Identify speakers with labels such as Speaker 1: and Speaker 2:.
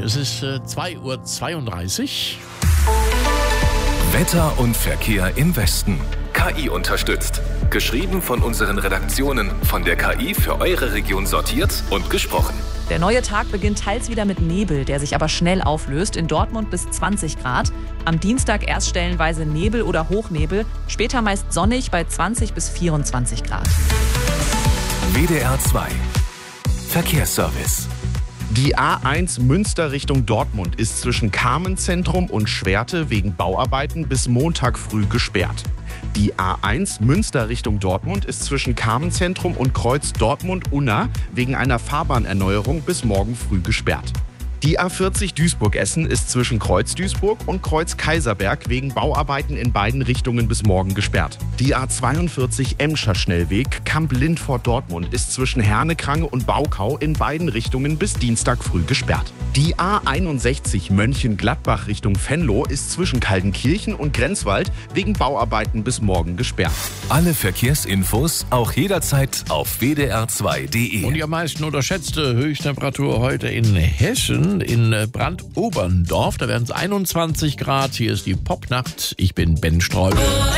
Speaker 1: Es ist 2:32 Uhr.
Speaker 2: Wetter und Verkehr im Westen. KI unterstützt. Geschrieben von unseren Redaktionen, von der KI für eure Region sortiert und gesprochen.
Speaker 3: Der neue Tag beginnt teils wieder mit Nebel, der sich aber schnell auflöst. In Dortmund bis 20 Grad. Am Dienstag erst stellenweise Nebel oder Hochnebel. Später meist sonnig bei 20 bis 24 Grad.
Speaker 2: WDR 2 Verkehrsservice.
Speaker 4: Die A1 Münster Richtung Dortmund ist zwischen Carmenzentrum und Schwerte wegen Bauarbeiten bis Montag früh gesperrt. Die A1 Münster Richtung Dortmund ist zwischen Carmenzentrum und Kreuz Dortmund-Unna wegen einer Fahrbahnerneuerung bis morgen früh gesperrt. Die A40 Duisburg-Essen ist zwischen Kreuz Duisburg und Kreuz Kaiserberg wegen Bauarbeiten in beiden Richtungen bis morgen gesperrt. Die A42 Emscher Schnellweg Kamp-Lindfort-Dortmund ist zwischen Hernekrange und Baukau in beiden Richtungen bis Dienstag früh gesperrt. Die A61 Mönchengladbach Richtung Venlo ist zwischen Kaldenkirchen und Grenzwald wegen Bauarbeiten bis morgen gesperrt.
Speaker 2: Alle Verkehrsinfos auch jederzeit auf wdr2.de.
Speaker 1: Und die am meisten unterschätzte Höchsttemperatur heute in Hessen, in Brandoberndorf. Da werden es 21 Grad. Hier ist die Popnacht. Ich bin Ben Streubel.